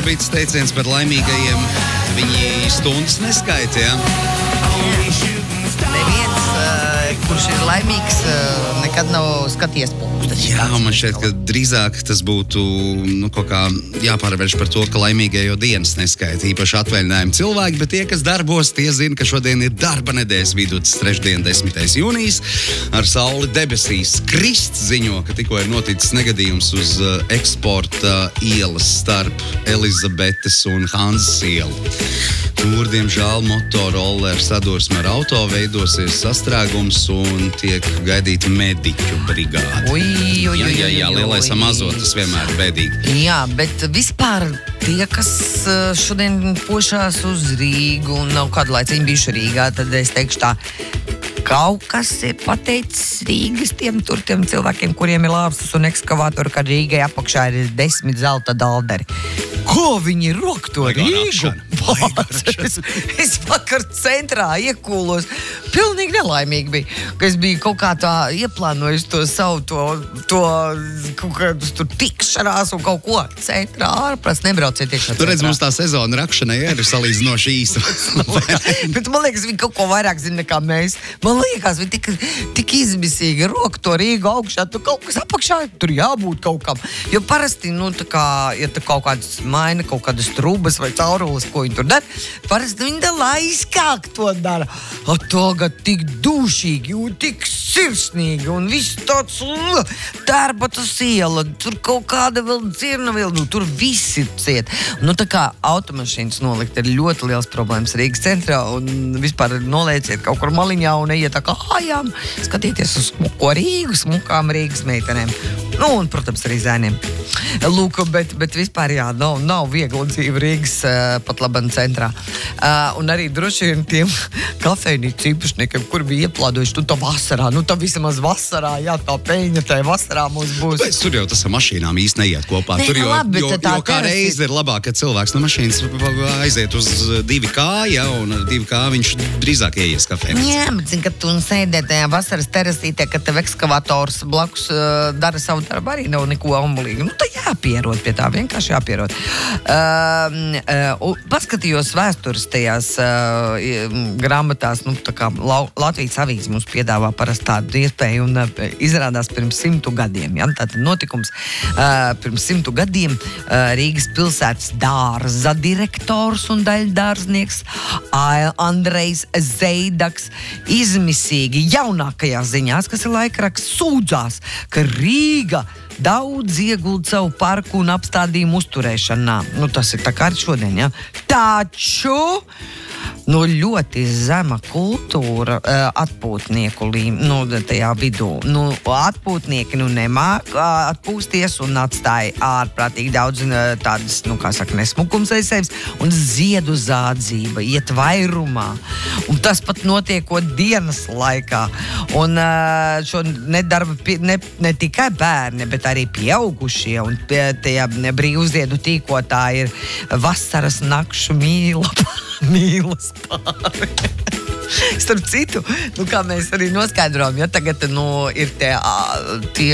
bija tas teiciens par laimīgajiem, viņi stundas neskaita, ja? Neviens, kurš ir laimīgs, nekad nav skaties pulksteni. Jā, man šķiet, ka drīzāk tas būtu kaut kā jāpārvērš par to, ka laimīgējo dienas neskaita īpaši atvaļinājumu cilvēki, bet tie, kas darbos, tie zina, ka šodien ir darba nedēļas vidus, trešdien, 10. jūnijas, ar sauli debesīs. Krists ziņo, ka tikko ir noticis negadījums uz eksporta ielas starp Elizabetes un Hanzas ielu. Tur, diemžēl, motoroller sadursme ar auto veidosies sastrēgums un tiek gaidīta mediķu brigāde. Jā, lielais amazot, tas vienmēr ir bēdīgi. Jā, bet vispār tie, kas šodien pošās uz Rīgu un nav kādu laiciņu bijuši Rīgā, tad es teikšu tā, kaut kas ir pateicis Rīgas tiem cilvēkiem, kuriem ir lāpstas un ekskavātori, ka Rīgai apakšā ir 10 zelta dalderi. Ko viņi rok to Rīgu? Es vakar centrā iekūlos. Pilnīgi nelaimīgi bija, ka es biju kaut kā tā ieplānojis to savu, to kaut kādas tur tikšanās un kaut ko centrā ārpras. Nebrauciet iekšā centrā. Tu redz, mums tā sezona rakšanai ir salīdzinoši īsa. Bet man liekas, viņi kaut ko vairāk zina nekā mēs. Man liekas, viņi tik izmisīgi rok to Rīgu augšā. Tu kaut kas apakšā, tur jābūt kaut kam. Jo parasti, tā kā, ja tu kaut kādas maina, kaut kādas trubas vai caurules, ko viņi tur dara, parasti viņi tā laiskāk to dara. Tagad tik dušīgi un tik sirsnīgi un viss tāds tērbatas iela, tur kaut kāda vēl dzirna vēl, tur viss ir ciet. Tā kā automašīnas nolikt ir ļoti liels problēmas Rīgas centrā un vispār nolieciet kaut kur maliņā un ejiet tā kā hājām, skatieties uz smuko Rīgu, smukām Rīgas meitenēm. Un, protams, arī zēniem. Lūk, bet vispār jā, nav viegla dzīve Rīgas pat laban centrā. Un arī droši vien tiem kafejnīcu īpašniekiem, kur bija ieplādojuši, tā vasarā, tā vismaz vasarā, jā, tā peļņa tajā vasarā mums būs. Bet tur jau tas ar mašīnām īsti neiet kopā. Ne, tur jo kā reizi ir labāk, ka cilvēks no mašīnas aiziet uz 2K, ja, un ar 2K viņš drīzāk ieies kafejnīcā. Jā, bet zin, ka tu sēdē tajā vasaras terasītē, kad tev ekskavators blakus dara savu darbu, arī nav neko omulīgi. Tā jāpierod pie tā, vienkārši jāpierod. Paskatījos vēstures tajās grāmatās, tā kā Latvijas avīze mums piedāvā parasti tādu iespēju un izrādās pirms 100 gadiem. Ja? Tātad notikums pirms 100 gadiem Rīgas pilsētas dārza direktors un daļdārznieks Andrejs Zeidaks izmisīgi jaunākajās ziņās, kas ir laikraksts, sūdzās, ka Rīga daudz ieguld savu parku un apstādījumu uzturēšanā. Tas ir tā kā arī šodien, ja? Taču ļoti zema kultūra atpūtnieku tajā vidū. Atpūtnieki nemāk atpūsties un atstāja ārprātīgi daudz tādas, nesmukums aiz sevis un ziedu zādzība iet vairumā. Un tas pat notiekot dienas laikā. Un šo nedarba ne tikai bērni, bet arī pieaugušie un tie brīvziedu tīkotāji ir vasaras nakšu mīlas pāri. Starp citu, kā mēs arī noskaidrojam, ja tagad ir tie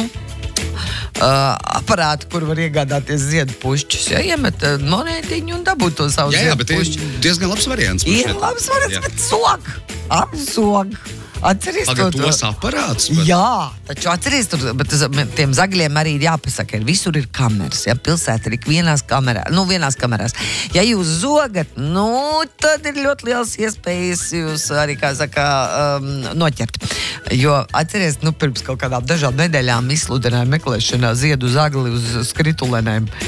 aparāti, kur var iegādāties ziedu pušķus. Ja, iemet monētiņu un dabūt to savu ziedu pušķu. Jā, bet ir diezgan labs variants. Ir labs variants, bet sog. Atceries tos aparātus? Jā, taču atceries, tiem zagļiem arī ir jāpasaka, visur ir kameras, ja, pilsēta ir vienās kamerās. Ja jūs zogat, tad ir ļoti liels iespējas jūs arī, kā saka, noķert. Jo atceries, pirms kaut kādām dažām nedēļām izsludināja meklēšanā ziedu zagli uz skritulenēm.